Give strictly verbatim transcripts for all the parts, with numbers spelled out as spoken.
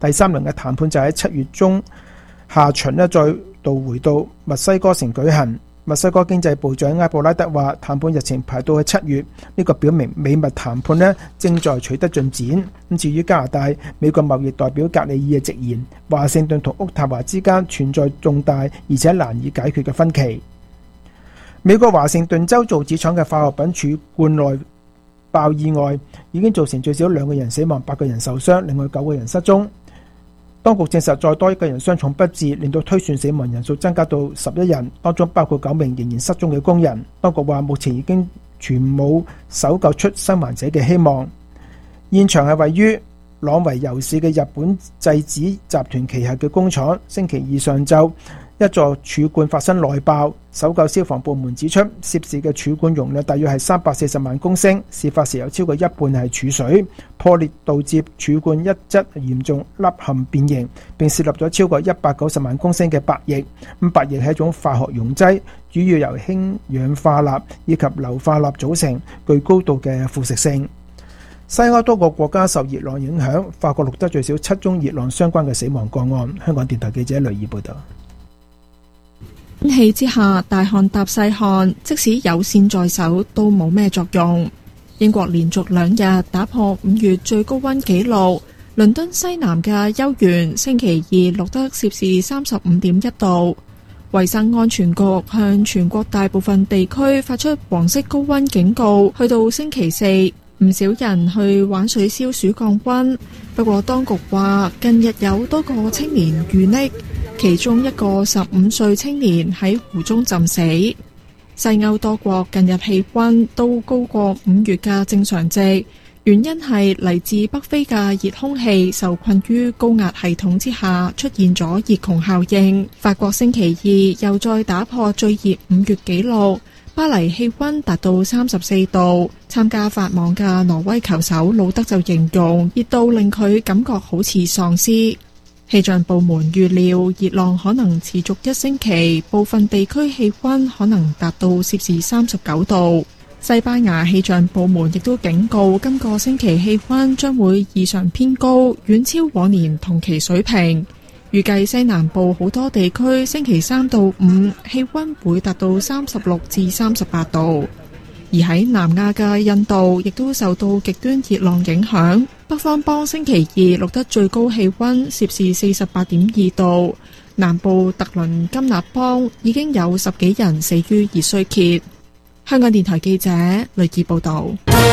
第三輪嘅談判就喺七月中下旬呢再度回到墨西哥城舉行。墨西哥經濟部長埃布拉德話，談判日程排到去七月，呢個表明美墨談判呢正在取得進展。咁至於加拿大，美國貿易代表格里爾直言，華盛頓同渥太華之間存在重大而且難以解決嘅分歧。美國華盛頓州造紙廠嘅化學品儲罐內爆意外，已經造成最少兩個人死亡，八個人受傷，另外九個人失蹤。當局證實再多一個人傷重不治，令到推算死亡人數增加到十一人，當中包括九名仍然失蹤嘅工人。當局話目前已經全冇搜救出生還者嘅希望。現場係位於朗維尤市嘅日本製紙集團旗下嘅工廠。星期二上晝，一座儲罐發生內爆，搜救消防部門指出，涉事嘅儲罐容量大約係三百四十萬公升，事發時有超過一半係儲水，破裂導致儲罐一側嚴重凹陷變形，並泄漏咗超過一百九十萬公升嘅白液。咁白液係一種化學溶劑，主要由氫氧化鈉以及硫化鈉組成，具高度嘅腐蝕性。西歐多個國家受熱浪影響，法國錄得最少七宗熱浪相關嘅死亡個案。香港電台記者雷爾報道。 天氣之下，大汗搭細汗，即使有線在手都冇咩作用。英國連續兩日打破五月最高溫紀錄，倫敦西南嘅休園星期二錄得攝氏三十五點一度。衛生安全局向全國大部分地區發出黃色高溫警告，去到星期四，唔少人去玩水消暑降溫。不過當局話，近日有多個青年遇溺，其中一個十五歲青年喺湖中浸死。西歐多國近日氣溫都高過五月嘅正常值，原因係嚟自北非嘅熱空氣受困於高壓系統之下，出現咗熱窮效應。法國星期二又再打破最熱五月紀錄，巴黎氣溫達到三十四度。參加法網嘅挪威球手魯德就形容熱到令佢感覺好似喪屍。氣象部門預料熱浪可能持續一星期，部分地區氣溫可能達到攝氏三十九度。西班牙氣象部門亦都警告，今個星期氣溫將會異常偏高，遠超往年同期水平。預計西南部好多地區星期三到五氣溫會達到三十六至三十八度。而喺南亞嘅印度亦都受到極端熱浪影響，北方邦星期二錄得最高氣溫攝氏四十八點二度，南部特倫金納邦已經有十幾人死於熱衰竭。香港電台記者雷傑報道。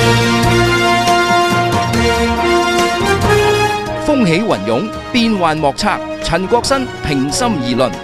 風起雲湧，變幻莫測，陳國新平心而論。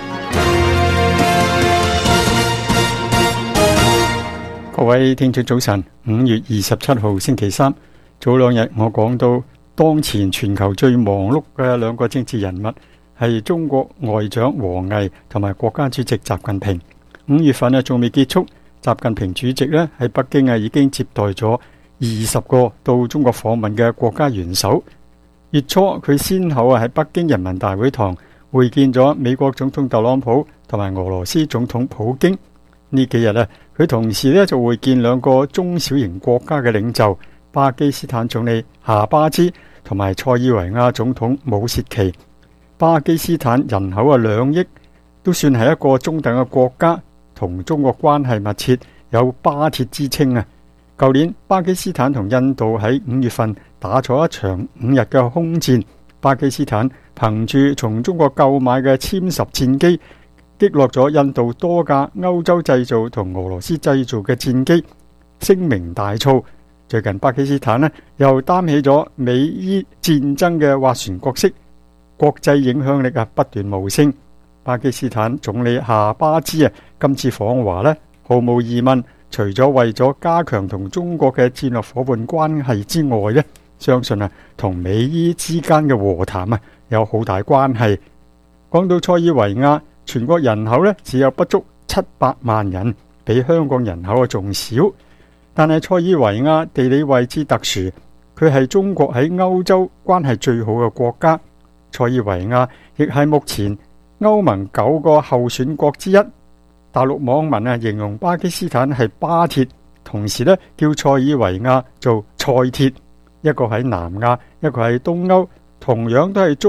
各位聽眾早晨，五月二十七號星期三，早兩日我講到當前全球最忙碌嘅兩個政治人物係中國外長王毅同埋國家主席習近平。五月份啊仲未結束，習近平主席咧喺北京啊已經接待咗二十個到中國訪問嘅國家元首。月初佢先後啊喺北京人民大會堂會見咗美國總統特朗普同埋俄羅斯總統普京。呢幾日咧，佢同時咧就會見兩個中小型國家嘅領袖，巴基斯坦總理夏巴茲同埋塞爾維亞總統武切奇。巴基斯坦人口啊兩億，都算係一個中等嘅國家，同中國關係密切，有巴鐵之稱啊。舊年巴基斯坦同印度喺五月份打咗一場五日嘅空戰，巴基斯坦憑住從中國購買嘅殲十戰機，擊落咗印度多架歐洲製造同俄羅斯製造嘅戰機，聲名大噪。最近巴基斯坦呢又擔起咗美伊戰爭嘅斡旋角色，國際影響力啊不斷冒升。巴基斯坦總理夏巴茲啊今次訪華呢，毫無疑問，除咗為咗加強同中國嘅戰略夥伴關係之外呢，相信啊同美伊之間嘅和談啊有好大關係。講到塞爾維亞，全國人口咧只有不足七百萬人，比香港人口啊仲少。但係塞爾維亞地理位置特殊，佢係中國喺歐洲關係最好嘅國家。塞爾維亞亦係目前歐盟九個候選國之一。大陸網民啊形容巴基斯坦係巴鐵，同時咧叫塞爾維亞做塞鐵。一個喺南亞，一個喺東歐，同樣都係中